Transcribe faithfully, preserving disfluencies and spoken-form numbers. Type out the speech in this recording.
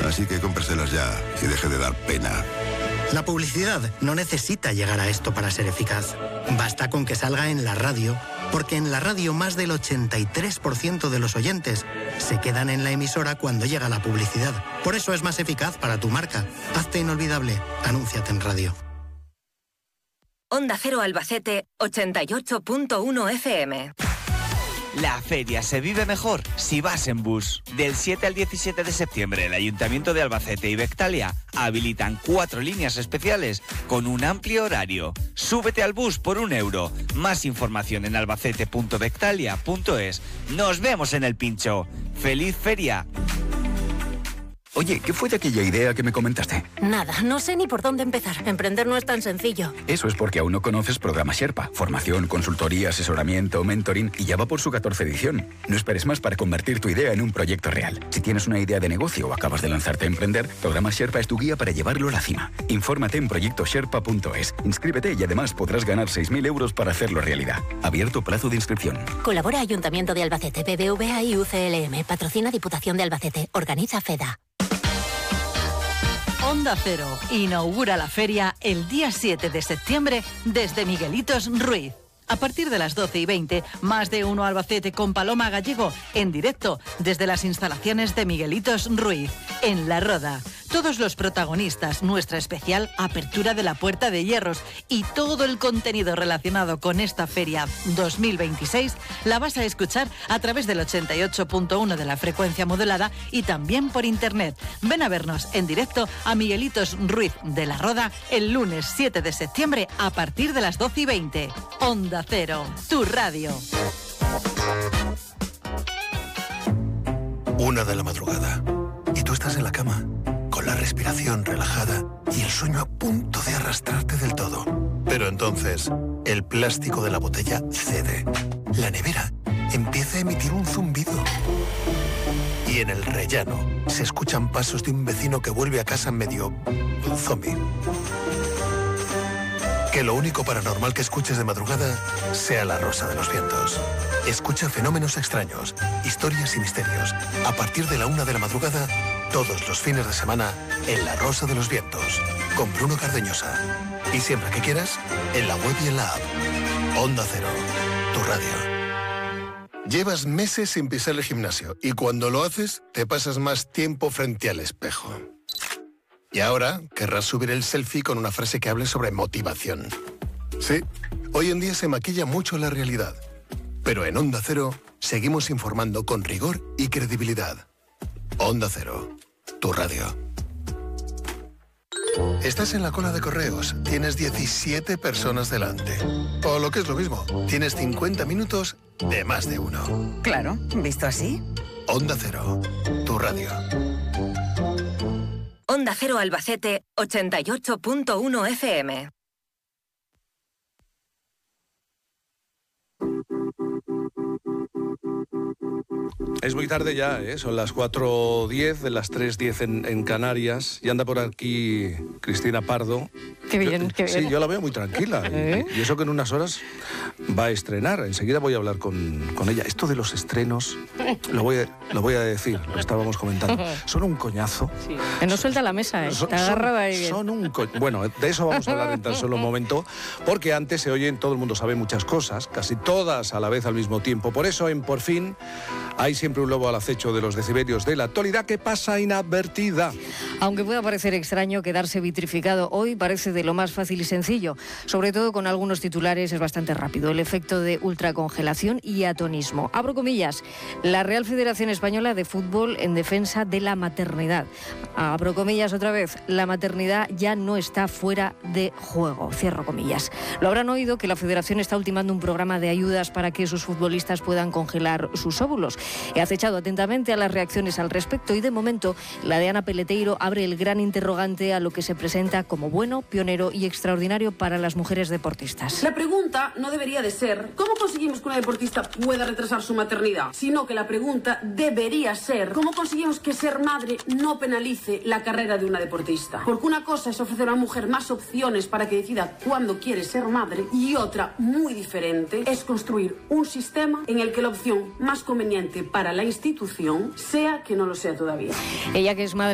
Así que cómpraselas ya y deje de dar pena. La publicidad no necesita llegar a esto para ser eficaz. Basta con que salga en la radio, porque en la radio más del ochenta y tres por ciento de los oyentes se quedan en la emisora cuando llega la publicidad. Por eso es más eficaz para tu marca. Hazte inolvidable. Anúnciate en radio. Onda Cero Albacete, ochenta y ocho punto uno F M. La feria se vive mejor si vas en bus. Del siete al diecisiete de septiembre, el Ayuntamiento de Albacete y Bectalia habilitan cuatro líneas especiales con un amplio horario. Súbete al bus por un euro. Más información en albacete punto bectalia punto es. Nos vemos en el pincho. ¡Feliz feria! Oye, ¿qué fue de aquella idea que me comentaste? Nada, no sé ni por dónde empezar. Emprender no es tan sencillo. Eso es porque aún no conoces Programa Sherpa. Formación, consultoría, asesoramiento, mentoring y ya va por su catorce edición. No esperes más para convertir tu idea en un proyecto real. Si tienes una idea de negocio o acabas de lanzarte a emprender, Programa Sherpa es tu guía para llevarlo a la cima. Infórmate en proyecto sherpa punto es. Inscríbete y además podrás ganar seis mil euros para hacerlo realidad. Abierto plazo de inscripción. Colabora Ayuntamiento de Albacete, B B V A y U C L M. Patrocina Diputación de Albacete. Organiza FEDA. Onda Cero inaugura la feria el día siete de septiembre desde Miguelitos Ruiz. A partir de las doce y veinte, más de uno Albacete con Paloma Gallego en directo desde las instalaciones de Miguelitos Ruiz, en La Roda. Todos los protagonistas, nuestra especial apertura de la Puerta de Hierros y todo el contenido relacionado con esta feria dos mil veintiséis la vas a escuchar a través del ochenta y ocho punto uno de la frecuencia modulada y también por internet. Ven a vernos en directo a Miguelitos Ruiz de La Roda el lunes siete de septiembre a partir de las doce y veinte. Onda Cero, tu radio. Una de la madrugada y tú estás en la cama con la respiración relajada y el sueño a punto de arrastrarte del todo. Pero entonces, el plástico de la botella cede. La nevera empieza a emitir un zumbido. Y en el rellano se escuchan pasos de un vecino que vuelve a casa medio zombie. Que lo único paranormal que escuches de madrugada sea la Rosa de los Vientos. Escucha fenómenos extraños, historias y misterios. A partir de la una de la madrugada, todos los fines de semana, en La Rosa de los Vientos, con Bruno Cardeñosa. Y siempre que quieras, en la web y en la app. Onda Cero, tu radio. Llevas meses sin pisar el gimnasio y cuando lo haces, te pasas más tiempo frente al espejo. Y ahora querrás subir el selfie con una frase que hable sobre motivación. Sí, hoy en día se maquilla mucho la realidad. Pero en Onda Cero seguimos informando con rigor y credibilidad. Onda Cero, tu radio. Estás en la cola de correos, tienes diecisiete personas delante. O lo que es lo mismo, tienes cincuenta minutos de más de uno. Claro, ¿visto así? Onda Cero, tu radio. Onda Cero Albacete, ochenta y ocho punto uno F M. Es muy tarde ya, ¿eh? Son las cuatro diez, de las tres diez en, en Canarias. Y anda por aquí Cristina Pardo. Qué bien, yo, qué bien. Sí, yo la veo muy tranquila. ¿Eh? Y, y eso que en unas horas va a estrenar. Enseguida voy a hablar con, con ella. Esto de los estrenos, lo voy, a, lo voy a decir, lo estábamos comentando. Son un coñazo. Sí. Que no suelta la mesa, ¿eh? Son, Te agarra ahí bien. Son un co... Bueno, de eso vamos a hablar en tan solo un momento, porque antes se oyen, todo el mundo sabe muchas cosas, casi todas a la vez al mismo tiempo. Por eso en Por Fin hay siempre un lobo al acecho de los decibelios de la actualidad que pasa inadvertida. Aunque pueda parecer extraño, quedarse vitrificado hoy parece de lo más fácil y sencillo. Sobre todo con algunos titulares es bastante rápido. El efecto de ultracongelación y atonismo. Abro comillas. La Real Federación Española de Fútbol en defensa de la maternidad. Abro comillas otra vez. La maternidad ya no está fuera de juego. Cierro comillas. Lo habrán oído que la Federación está ultimando un programa de ayudas para que sus futbolistas puedan congelar sus óvulos. He acechado atentamente a las reacciones al respecto y de momento la de Ana Peleteiro abre el gran interrogante a lo que se presenta como bueno, pionero y extraordinario para las mujeres deportistas. La pregunta no debería de ser ¿cómo conseguimos que una deportista pueda retrasar su maternidad? Sino que la pregunta debería ser ¿cómo conseguimos que ser madre no penalice la carrera de una deportista? Porque una cosa es ofrecer a una mujer más opciones para que decida cuándo quiere ser madre y otra, muy diferente, es construir un sistema en el que la opción más conveniente para la institución sea que no lo sea todavía. Ella, que es madre